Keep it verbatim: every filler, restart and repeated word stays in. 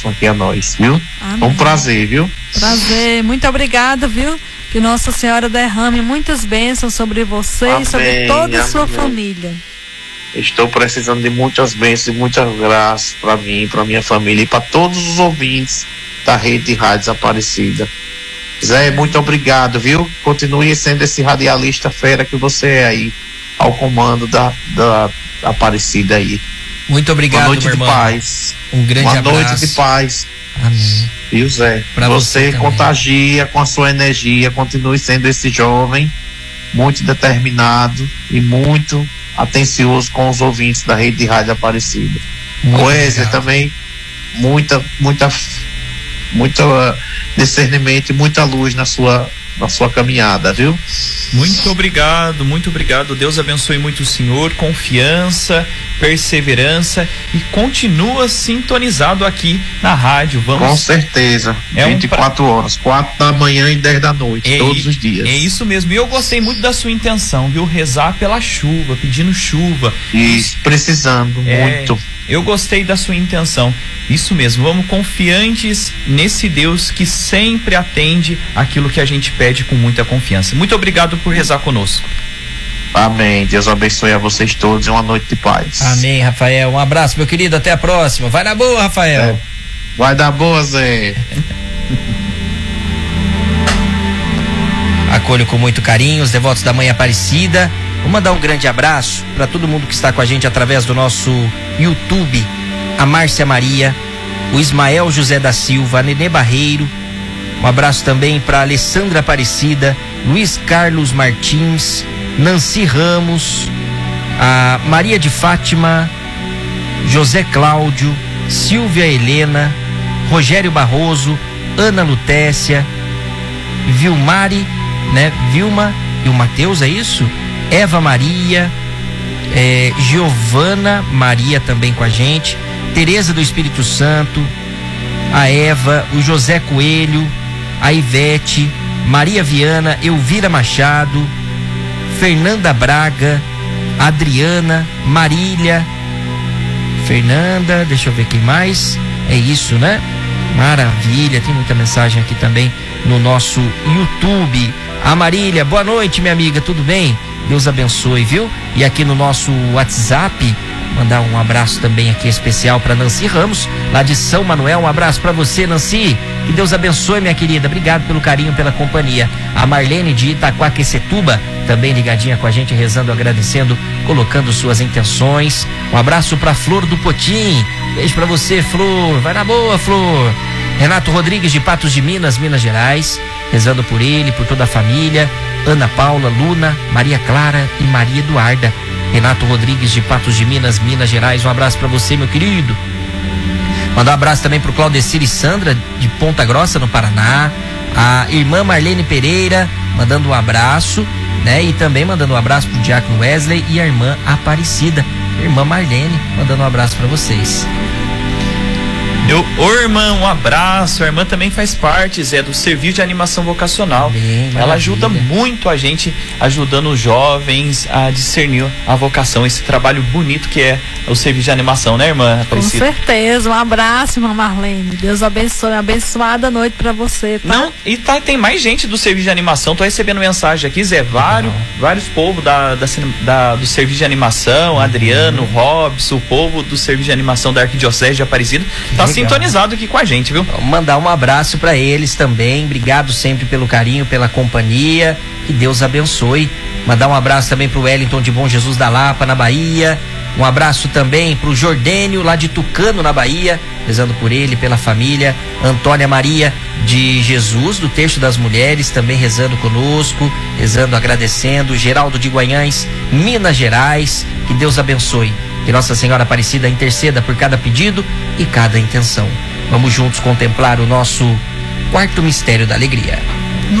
bênção aqui a nós, viu? Amém. Um prazer, viu? Prazer, muito obrigada, viu? Que Nossa Senhora derrame muitas bênçãos sobre você Amém, e sobre toda a sua amém. família. Estou precisando de muitas bênçãos e muitas graças para mim, para minha família e para todos os ouvintes da Rede Rádios Aparecida. Zé, muito obrigado, viu? Continue sendo esse radialista fera que você é aí, ao comando da, da Aparecida aí. Muito obrigado, Boa noite meu de irmão. paz. Um grande Boa abraço. noite de paz. Amém. Viu, Zé? Pra você você também. contagia com a sua energia, continue sendo esse jovem muito determinado e muito atencioso com os ouvintes da Rede de Rádio Aparecida. Muito Wesley obrigado. também, muita, muita, muita uh, discernimento e muita luz na sua, na sua caminhada, viu? Muito obrigado, muito obrigado. Deus abençoe muito o senhor, confiança, perseverança e continua sintonizado aqui na rádio. Vamos. Com certeza. É um vinte e quatro horas, quatro da manhã e dez da noite, É todos i- os dias. É isso mesmo. E eu gostei muito da sua intenção, viu? Rezar pela chuva, pedindo chuva. Isso, precisando É, muito. Eu gostei da sua intenção. Isso mesmo, vamos confiantes nesse Deus que sempre atende aquilo que a gente pede com muita confiança. Muito obrigado por rezar conosco. Amém. Deus abençoe a vocês todos e uma noite de paz. Amém, Rafael. Um abraço, meu querido. Até a próxima. Vai na boa, Rafael. É. Vai dar boa, Zé. Acolho com muito carinho os devotos da Mãe Aparecida. Vou mandar um grande abraço para todo mundo que está com a gente através do nosso YouTube. A Márcia Maria, o Ismael José da Silva, a Nenê Barreiro. Um abraço também para Alessandra Aparecida, Luiz Carlos Martins, Nancy Ramos, a Maria de Fátima, José Cláudio, Silvia Helena, Rogério Barroso, Ana Lutécia, Vilmari, né? Vilma e o Mateus, é isso? Eva Maria, é, Giovana Maria também com a gente, Tereza do Espírito Santo, a Eva, o José Coelho, a Ivete, Maria Viana, Elvira Machado, Fernanda Braga, Adriana, Marília, Fernanda, deixa eu ver quem mais, é isso, né? Maravilha, tem muita mensagem aqui também no nosso YouTube. A Marília, boa noite, minha amiga, tudo bem? Deus abençoe, viu? E aqui no nosso WhatsApp, mandar um abraço também aqui especial para Nancy Ramos, lá de São Manuel. Um abraço para você, Nancy. Que Deus abençoe, minha querida. Obrigado pelo carinho, pela companhia. A Marlene de Itaquaquecetuba, também ligadinha com a gente, rezando, agradecendo, colocando suas intenções. Um abraço para Flor do Potim. Beijo para você, Flor. Vai na boa, Flor. Renato Rodrigues de Patos de Minas, Minas Gerais, rezando por ele, por toda a família. Ana Paula, Luna, Maria Clara e Maria Eduarda. Renato Rodrigues de Patos de Minas, Minas Gerais. Um abraço para você, meu querido. Mandar um abraço também pro Claudecir e Sandra de Ponta Grossa, no Paraná. A irmã Marlene Pereira mandando um abraço, né? E também mandando um abraço pro Diácono Wesley e a irmã Aparecida. Irmã Marlene mandando um abraço para vocês. Eu, ô irmã, um abraço. A irmã também faz parte, Zé, do serviço de animação vocacional. Bem, ela ajuda maravilha. muito a gente, ajudando os jovens a discernir a vocação, esse trabalho bonito que é o serviço de animação, né, irmã Com Aparecida? certeza, um abraço, irmã Marlene. Deus abençoe, uma abençoada noite pra você, tá? Não, e tá, tem mais gente do serviço de animação. Tô recebendo mensagem aqui, Zé, vários, vários povos da, da, da, do serviço de animação, Adriano, Robson, o povo do serviço de animação da Arquidiocese de Aparecida, tá legal. sintonizado aqui com a gente, viu? Vamos mandar um abraço para eles também. Obrigado sempre pelo carinho, pela companhia. Que Deus abençoe. Mandar um abraço também pro Wellington de Bom Jesus da Lapa, na Bahia. Um abraço também pro Jordênio, lá de Tucano, na Bahia, rezando por ele, pela família. Antônia Maria de Jesus, do Terço das Mulheres, também rezando conosco, rezando, agradecendo. Geraldo de Guanhães, Minas Gerais. Que Deus abençoe. Que Nossa Senhora Aparecida interceda por cada pedido e cada intenção. Vamos juntos contemplar o nosso quarto mistério da alegria.